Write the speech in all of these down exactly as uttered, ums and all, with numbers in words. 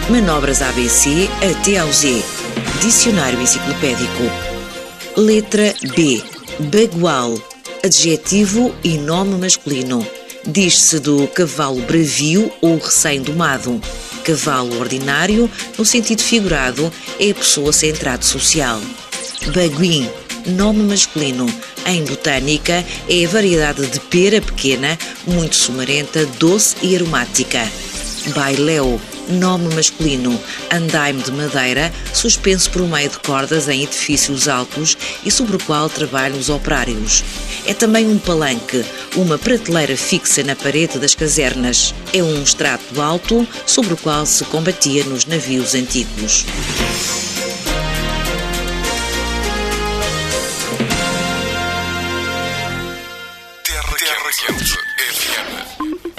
Manobras A B C até ao Z. Dicionário enciclopédico. Letra B. Bagual. Adjetivo e nome masculino. Diz-se do cavalo bravio ou recém-domado. Cavalo ordinário, no sentido figurado, é a pessoa sem trato social. Baguim. Nome masculino. Em botânica, é a variedade de pera pequena, muito sumarenta, doce e aromática. Baileu. Nome masculino. Andaime de madeira, suspenso por meio de cordas em edifícios altos e sobre o qual trabalham os operários. É também um palanque, uma prateleira fixa na parede das casernas. É um estrato alto sobre o qual se combatia nos navios antigos. Terra, Terra Quente F M.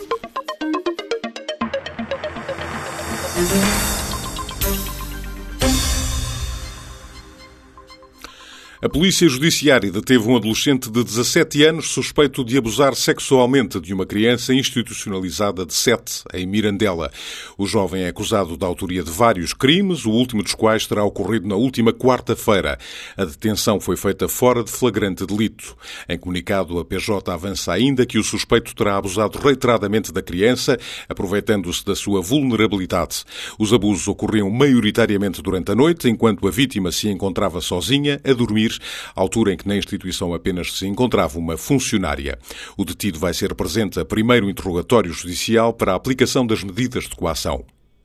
A Polícia Judiciária deteve um adolescente de dezassete anos suspeito de abusar sexualmente de uma criança institucionalizada de sete, em Mirandela. O jovem é acusado da autoria de vários crimes, o último dos quais terá ocorrido na última quarta-feira. A detenção foi feita fora de flagrante delito. Em comunicado, a P J avança ainda que o suspeito terá abusado reiteradamente da criança, aproveitando-se da sua vulnerabilidade. Os abusos ocorriam maioritariamente durante a noite, enquanto a vítima se encontrava sozinha, a dormir, altura em que na instituição apenas se encontrava uma funcionária. O detido vai ser presente a primeiro interrogatório judicial para a aplicação das medidas de coação.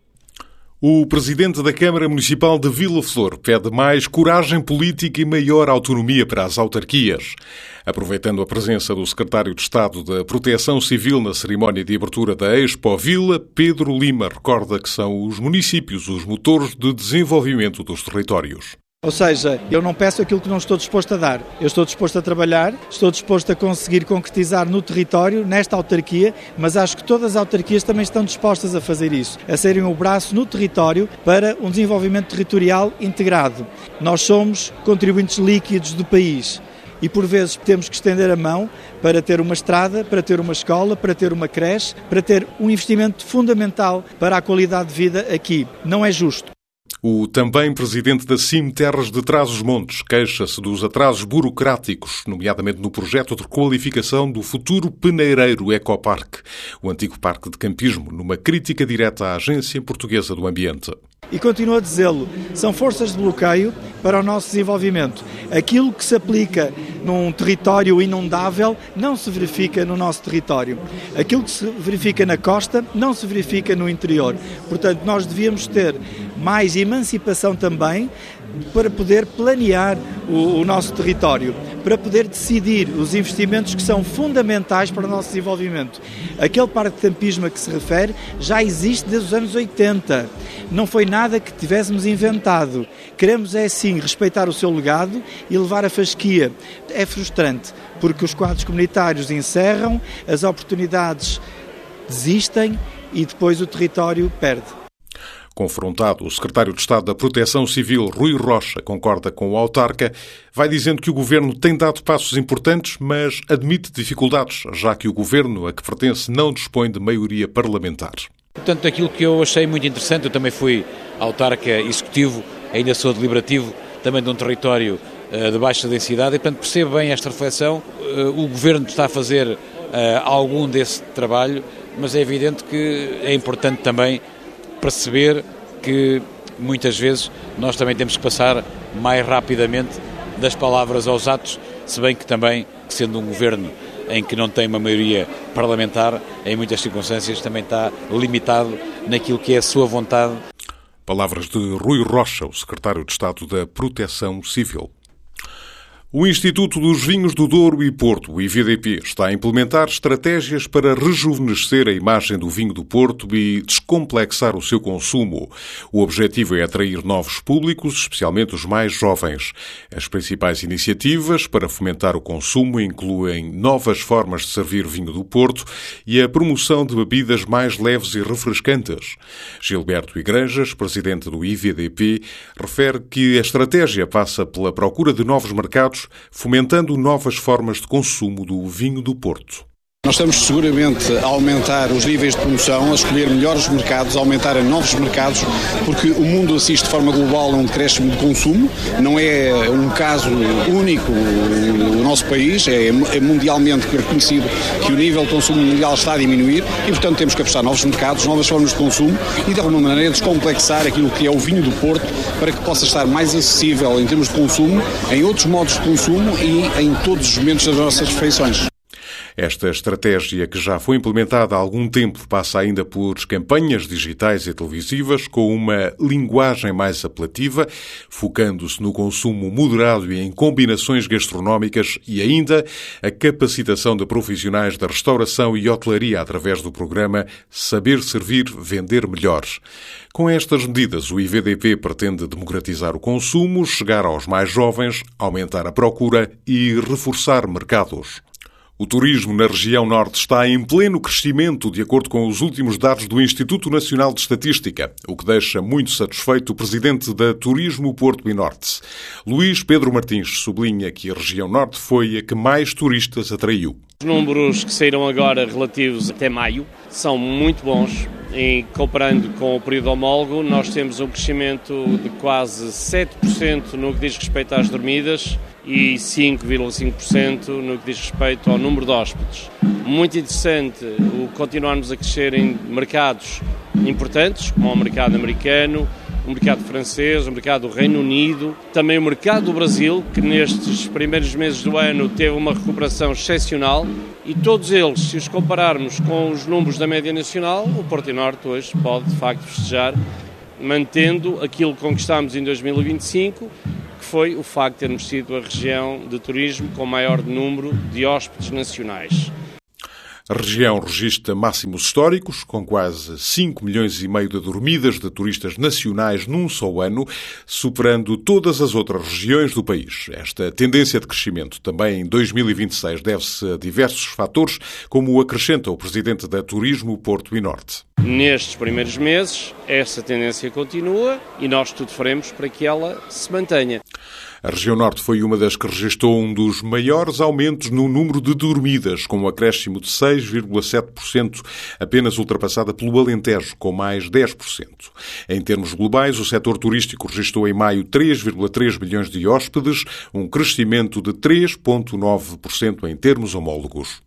O presidente da Câmara Municipal de Vila Flor pede mais coragem política e maior autonomia para as autarquias. Aproveitando a presença do secretário de Estado da Proteção Civil na cerimónia de abertura da Expo Vila, Pedro Lima recorda que são os municípios os motores de desenvolvimento dos territórios. Ou seja, eu não peço aquilo que não estou disposto a dar. Eu estou disposto a trabalhar, estou disposto a conseguir concretizar no território, nesta autarquia, mas acho que todas as autarquias também estão dispostas a fazer isso, a serem o braço no território para um desenvolvimento territorial integrado. Nós somos contribuintes líquidos do país e por vezes temos que estender a mão para ter uma estrada, para ter uma escola, para ter uma creche, para ter um investimento fundamental para a qualidade de vida aqui. Não é justo. O também presidente da C I M Terras de Trás-os-Montes queixa-se dos atrasos burocráticos, nomeadamente no projeto de requalificação do futuro Peneireiro Ecoparque, o antigo parque de campismo, numa crítica direta à Agência Portuguesa do Ambiente. E continuo a dizê-lo, são forças de bloqueio para o nosso desenvolvimento. Aquilo que se aplica num território inundável não se verifica no nosso território. Aquilo que se verifica na costa não se verifica no interior. Portanto, nós devíamos ter mais emancipação também para poder planear o, o nosso território, para poder decidir os investimentos que são fundamentais para o nosso desenvolvimento. Aquele parque de campismo a que se refere já existe desde os anos oitenta. Não foi nada que tivéssemos inventado. Queremos é sim respeitar o seu legado e levar a fasquia. É frustrante, porque os quadros comunitários encerram, as oportunidades desistem e depois o território perde. Confrontado, o secretário de Estado da Proteção Civil, Rui Rocha, concorda com o autarca, vai dizendo que o governo tem dado passos importantes, mas admite dificuldades, já que o governo a que pertence não dispõe de maioria parlamentar. Portanto, aquilo que eu achei muito interessante, eu também fui autarca executivo, ainda sou deliberativo, também de um território uh, de baixa densidade, e portanto percebo bem esta reflexão. Uh, o governo está a fazer uh, algum desse trabalho, mas é evidente que é importante também perceber que muitas vezes nós também temos que passar mais rapidamente das palavras aos atos, se bem que também, sendo um governo em que não tem uma maioria parlamentar, em muitas circunstâncias também está limitado naquilo que é a sua vontade. Palavras de Rui Rocha, o secretário de Estado da Proteção Civil. O Instituto dos Vinhos do Douro e Porto, o I V D P, está a implementar estratégias para rejuvenescer a imagem do vinho do Porto e descomplexar o seu consumo. O objetivo é atrair novos públicos, especialmente os mais jovens. As principais iniciativas para fomentar o consumo incluem novas formas de servir vinho do Porto e a promoção de bebidas mais leves e refrescantes. Gilberto Igrejas, presidente do I V D P, refere que a estratégia passa pela procura de novos mercados, fomentando novas formas de consumo do vinho do Porto. Nós estamos seguramente a aumentar os níveis de promoção, a escolher melhores mercados, a aumentar a novos mercados, porque o mundo assiste de forma global a um decréscimo de consumo. Não é um caso único o nosso país, é mundialmente reconhecido que o nível de consumo mundial está a diminuir e, portanto, temos que apostar novos mercados, novas formas de consumo e, de alguma maneira, descomplexar aquilo que é o vinho do Porto para que possa estar mais acessível em termos de consumo, em outros modos de consumo e em todos os momentos das nossas refeições. Esta estratégia, que já foi implementada há algum tempo, passa ainda por campanhas digitais e televisivas com uma linguagem mais apelativa, focando-se no consumo moderado e em combinações gastronómicas e ainda a capacitação de profissionais da restauração e hotelaria através do programa Saber Servir, Vender Melhor. Com estas medidas, o I V D P pretende democratizar o consumo, chegar aos mais jovens, aumentar a procura e reforçar mercados. O turismo na região norte está em pleno crescimento, de acordo com os últimos dados do Instituto Nacional de Estatística, o que deixa muito satisfeito o presidente da Turismo Porto e Norte. Luís Pedro Martins sublinha que a região norte foi a que mais turistas atraiu. Os números que saíram agora relativos até maio são muito bons. E comparando com o período homólogo, nós temos um crescimento de quase sete por cento no que diz respeito às dormidas e cinco vírgula cinco por cento no que diz respeito ao número de hóspedes. Muito interessante o continuarmos a crescer em mercados importantes, como o mercado americano, o mercado francês, o mercado do Reino Unido, também o mercado do Brasil, que nestes primeiros meses do ano teve uma recuperação excepcional, e todos eles, se os compararmos com os números da média nacional, o Porto e Norte hoje pode de facto festejar, mantendo aquilo que conquistámos em dois mil e vinte e cinco, que foi o facto de termos sido a região de turismo com maior número de hóspedes nacionais. A região registra máximos históricos, com quase cinco milhões e meio de dormidas de turistas nacionais num só ano, superando todas as outras regiões do país. Esta tendência de crescimento também em dois mil e vinte e seis deve-se a diversos fatores, como acrescenta o presidente da Turismo Porto e Norte. Nestes primeiros meses, essa tendência continua e nós tudo faremos para que ela se mantenha. A região norte foi uma das que registrou um dos maiores aumentos no número de dormidas, com um acréscimo de seis vírgula sete por cento, apenas ultrapassada pelo Alentejo, com mais dez por cento. Em termos globais, o setor turístico registrou em maio três vírgula três milhões de hóspedes, um crescimento de três vírgula nove por cento em termos homólogos.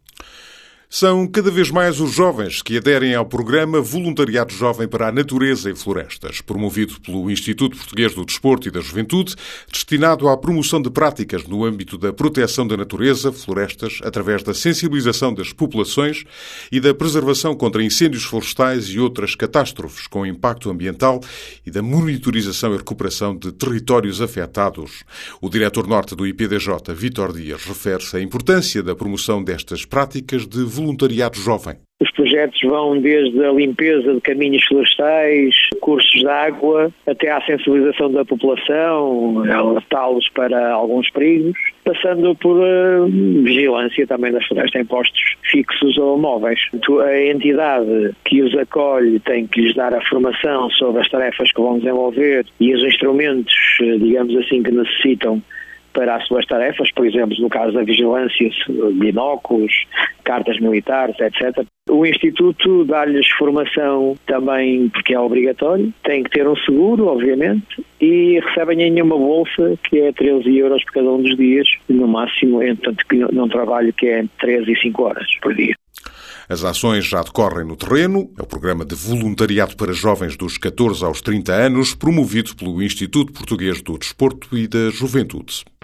São cada vez mais os jovens que aderem ao programa Voluntariado Jovem para a Natureza e Florestas, promovido pelo Instituto Português do Desporto e da Juventude, destinado à promoção de práticas no âmbito da proteção da natureza, florestas, através da sensibilização das populações e da preservação contra incêndios florestais e outras catástrofes com impacto ambiental e da monitorização e recuperação de territórios afetados. O diretor norte do I P D J, Vítor Dias, refere-se à importância da promoção destas práticas de voluntariado jovem. Os projetos vão desde a limpeza de caminhos florestais, cursos de água, até à sensibilização da população, alertá-los para alguns perigos, passando por uh, vigilância também das florestas em postos fixos ou móveis. A entidade que os acolhe tem que lhes dar a formação sobre as tarefas que vão desenvolver e os instrumentos, digamos assim, que necessitam para as suas tarefas, por exemplo, no caso da vigilância, binóculos, cartas militares, etcétera. O Instituto dá-lhes formação também, porque é obrigatório, tem que ter um seguro, obviamente, e recebem ainda uma bolsa que é treze euros por cada um dos dias, no máximo, entanto que num trabalho que é entre treze e cinco horas por dia. As ações já decorrem no terreno. É o programa de voluntariado para jovens dos catorze aos trinta anos, promovido pelo Instituto Português do Desporto e da Juventude.